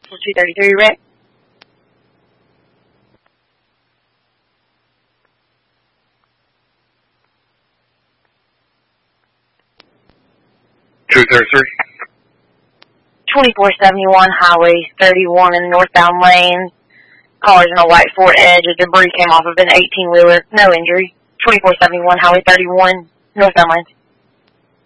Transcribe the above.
233 wreck. Two 2471 Highway 31 in the northbound lane. Cars in a white Ford Edge. A debris came off of an 18-wheeler. No injury. 2471 Highway 31, northbound lane.